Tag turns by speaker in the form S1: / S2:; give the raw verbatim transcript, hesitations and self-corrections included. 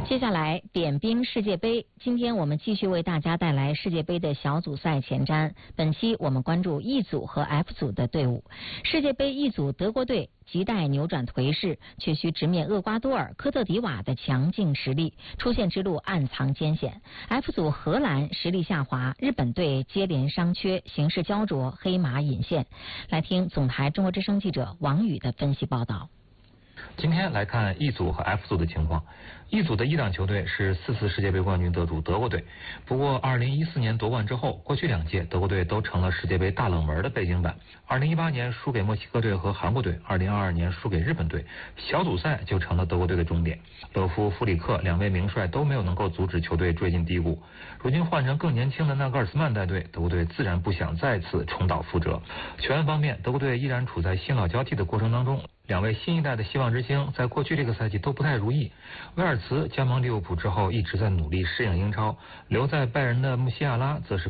S1: 接下来点兵世界杯，今天我们继续为大家带来世界杯的小组赛前瞻。本期我们关注 E 组和 F 组的队伍。世界杯 E 组德国队亟待扭转颓势，却需直面厄瓜多尔、科特迪瓦的强劲实力，出线之路暗藏艰险。F 组荷兰实力下滑，日本队接连伤缺，形势焦灼，黑马隐现。来听总台中国之声记者王宇的分析报道。
S2: 今天来看 E 组和 F 组的情况。E 组的一档球队是四次世界杯冠军得主德国队，不过二零一四年夺冠之后，过去两届德国队都成了世界杯大冷门的背景板。二零一八年输给墨西哥队和韩国队，二零二二年输给日本队，小组赛就成了德国队的终点。勒夫、弗里克两位名帅都没有能够阻止球队坠进低谷。如今换成更年轻的纳格尔斯曼带队，德国队自然不想再次重蹈覆辙。球员方面，德国队依然处在新老交替的过程当中。两位新一代的希望之星在过去这个赛季都不太如意。威尔茨加盟利物浦之后一直在努力适应英超，留在拜仁的穆西亚拉则是